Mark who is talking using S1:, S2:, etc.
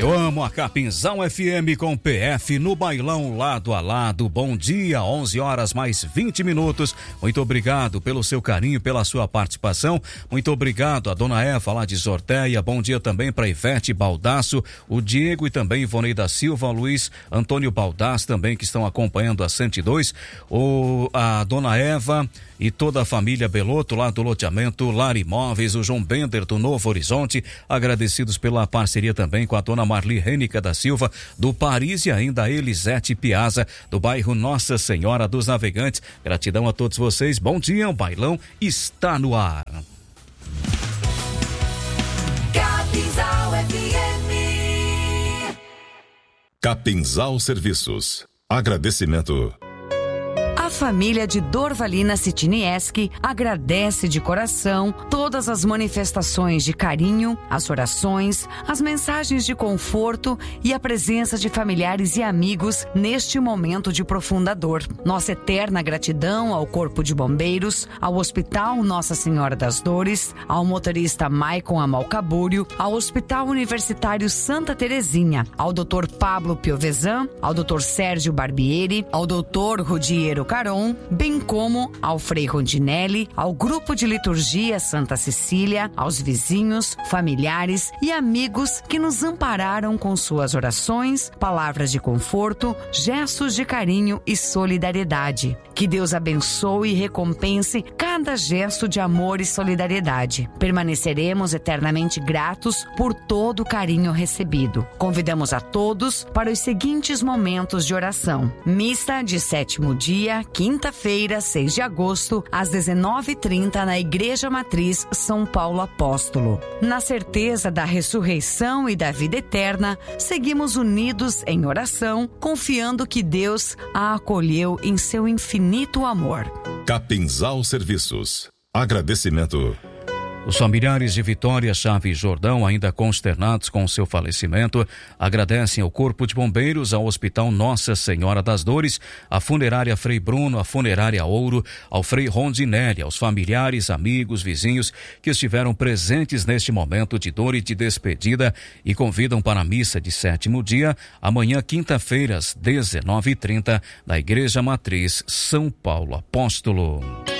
S1: Eu amo a Capinzal FM com PF no bailão lado a lado. Bom dia, 11 horas mais 20 minutos. Muito obrigado pelo seu carinho, pela sua participação. Muito obrigado a dona Eva lá de Sorteia. Bom dia também para Ivete Baldasso, o Diego e também Ivonei da Silva, o Luiz Antônio Baldasso também que estão acompanhando a 102. A dona Eva e toda a família Beloto lá do loteamento Lar Imóveis, o João Bender do Novo Horizonte, agradecidos pela parceria também com a dona Marli Rênica da Silva do Paris e ainda a Elisete Piazza do bairro Nossa Senhora dos Navegantes. Gratidão a todos vocês, bom dia, o bailão está no ar.
S2: Capinzal FM.
S3: Capinzal Serviços. Agradecimento.
S4: A família de Dorvalina Sitinieski agradece de coração todas as manifestações de carinho, as orações, as mensagens de conforto e a presença de familiares e amigos neste momento de profunda dor. Nossa eterna gratidão ao Corpo de Bombeiros, ao Hospital Nossa Senhora das Dores, ao motorista Maicon Amalcabúrio, ao Hospital Universitário Santa Terezinha, ao Dr. Pablo Piovesan, ao Dr. Sérgio Barbieri, ao Dr. Rudiero Caron, bem como ao Frei Rondinelli, ao Grupo de Liturgia Santa Cecília, aos vizinhos, familiares e amigos que nos ampararam com suas orações, palavras de conforto, gestos de carinho e solidariedade. Que Deus abençoe e recompense cada gesto de amor e solidariedade. Permaneceremos eternamente gratos por todo o carinho recebido. Convidamos a todos para os seguintes momentos de oração. Missa de sétimo dia, quinta-feira, 6 de agosto, às 19h30, na Igreja Matriz São Paulo Apóstolo. Na certeza da ressurreição e da vida eterna, seguimos unidos em oração, confiando que Deus a acolheu em seu infinito amor.
S3: Capinzal Serviços. Agradecimento.
S1: Os familiares de Vitória Chaves Jordão, ainda consternados com o seu falecimento, agradecem ao Corpo de Bombeiros, ao Hospital Nossa Senhora das Dores, à Funerária Frei Bruno, à Funerária Ouro, ao Frei Rondinelli, aos familiares, amigos, vizinhos que estiveram presentes neste momento de dor e de despedida e convidam para a missa de sétimo dia, amanhã, quinta-feira, às 19h30, na Igreja Matriz São Paulo Apóstolo.